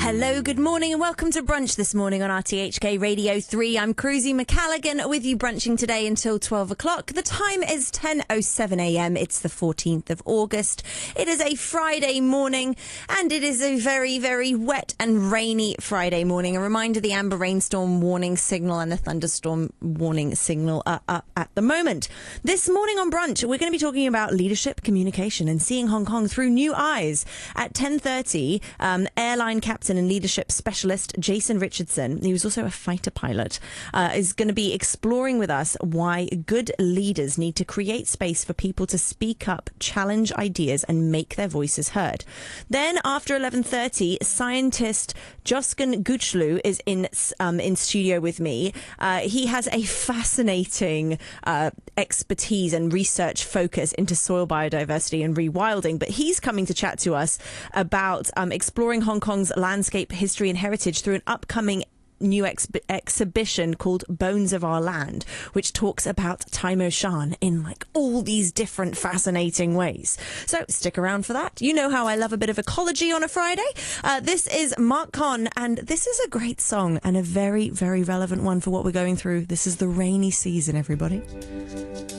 Hello, good morning and welcome to Brunch this morning on RTHK Radio 3. I'm Cruzy McCallaghan with you brunching today until 12 o'clock. The time is 10:07am. It's the 14th of August. It is a Friday morning and it is a very, very wet and rainy Friday morning. A reminder, the amber rainstorm warning signal and the thunderstorm warning signal are up at the moment. This morning on Brunch, we're going to be talking about leadership, communication and seeing Hong Kong through new eyes. At 10:30, airline captain and leadership specialist Jason Richardson, he was also a fighter pilot, is going to be exploring with us why good leaders need to create space for people to speak up, challenge ideas and make their voices heard. Then after 11:30, scientist Joskin Guchlu is in studio with me. He has a fascinating expertise and research focus into soil biodiversity and rewilding, but he's coming to chat to us about exploring Hong Kong's landscape, history and heritage through an upcoming new exhibition called Bones of Our Land, which talks about Tai Mo Shan in like all these different fascinating ways. So stick around for that. You know how I love a bit of ecology on a Friday. This is Mark Conn, and this is a great song and a very, very relevant one for what we're going through. This is the rainy season, everybody.